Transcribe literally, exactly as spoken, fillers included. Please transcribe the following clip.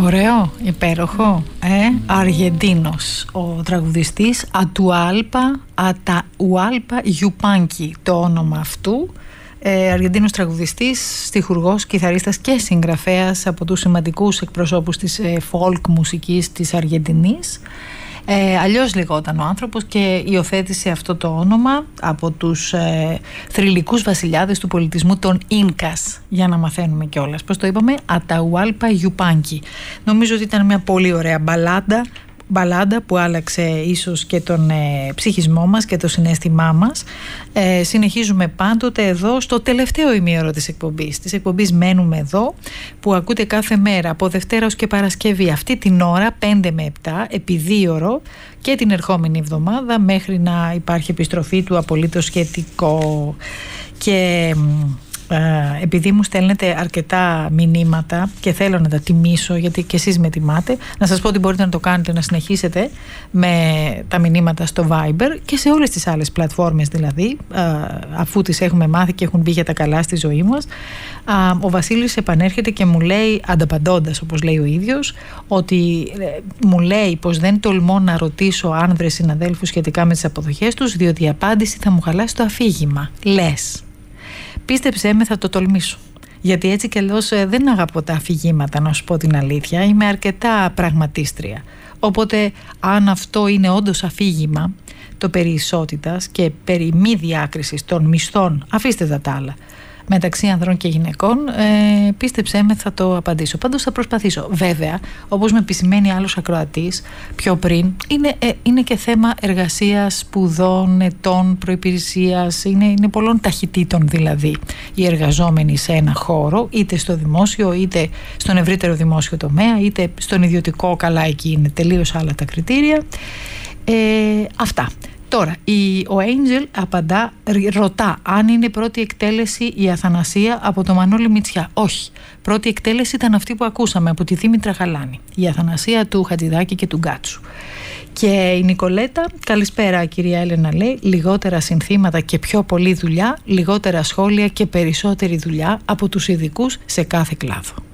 Ωραίο, υπέροχο. Ε, Αργεντίνος ο τραγουδιστής, Ατουάλπα Αταουάλπα Γιουπάνκι το όνομα αυτού. Ε, Αργεντίνος τραγουδιστής, στιχουργός, κιθαρίστας και συγγραφέας, από τους σημαντικούς εκπροσώπους της ε, folk μουσικής της Αργεντινής. Ε, αλλιώς λεγόταν ο άνθρωπος και υιοθέτησε αυτό το όνομα από τους ε, θρυλικούς βασιλιάδες του πολιτισμού των Ίνκας, για να μαθαίνουμε κιόλας. Πώς το είπαμε? Αταουάλπα Γιουπάνκι. Νομίζω ότι ήταν μια πολύ ωραία μπαλάντα, μπαλάντα που άλλαξε ίσως και τον ε, ψυχισμό μας και το συναίσθημά μας. Ε, συνεχίζουμε πάντοτε εδώ στο τελευταίο ημίωρο της εκπομπής. Της εκπομπής Μένουμε Εδώ, που ακούτε κάθε μέρα από Δευτέρα ως και Παρασκευή αυτή την ώρα πέντε με επτά επί δύο ώρο και την ερχόμενη εβδομάδα μέχρι να υπάρχει επιστροφή του απολύτως σχετικό. Και Uh, επειδή μου στέλνετε αρκετά μηνύματα και θέλω να τα τιμήσω, γιατί και εσείς με τιμάτε, να σας πω ότι μπορείτε να το κάνετε, να συνεχίσετε με τα μηνύματα στο Viber και σε όλες τις άλλες πλατφόρμες, δηλαδή uh, αφού τις έχουμε μάθει και έχουν μπει για τα καλά στη ζωή μας. uh, Ο Βασίλης επανέρχεται και μου λέει, ανταπαντώντας όπως λέει ο ίδιος, ότι ε, μου λέει πως δεν τολμώ να ρωτήσω άνδρες συναδέλφους σχετικά με τις αποδοχές τους, διότι η απάντηση θα μου χαλάσει το αφήγημα. Λες. Πίστεψέ με, θα το τολμήσω. Γιατί έτσι κι αλλιώς δεν αγαπώ τα αφηγήματα, να σου πω την αλήθεια. Είμαι αρκετά πραγματίστρια. Οπότε, αν αυτό είναι όντως αφήγημα, το περί ισότητας και περί μη διάκρισης των μισθών, αφήστε τα τα άλλα, μεταξύ ανδρών και γυναικών, ε, πίστεψέ με, θα το απαντήσω. Πάντως θα προσπαθήσω. Βέβαια, όπως με επισημαίνει άλλος ακροατής πιο πριν, είναι, ε, είναι και θέμα εργασίας, σπουδών, ετών, προϋπηρεσίας, είναι, είναι πολλών ταχυτήτων δηλαδή οι εργαζόμενοι σε ένα χώρο, είτε στο δημόσιο, είτε στον ευρύτερο δημόσιο τομέα, είτε στον ιδιωτικό, καλά εκεί είναι τελείως άλλα τα κριτήρια. Ε, αυτά. Τώρα, η, ο Angel απαντά, ρωτά αν είναι πρώτη εκτέλεση η Αθανασία από το Μανώλη Μητσιά. Όχι. Πρώτη εκτέλεση ήταν αυτή που ακούσαμε από τη Δήμητρα Γαλάνη. Η Αθανασία του Χατζηδάκη και του Γκάτσου. Και η Νικολέτα, καλησπέρα κυρία Έλενα, λέει, λιγότερα συνθήματα και πιο πολλή δουλειά, λιγότερα σχόλια και περισσότερη δουλειά από τους ειδικούς σε κάθε κλάδο.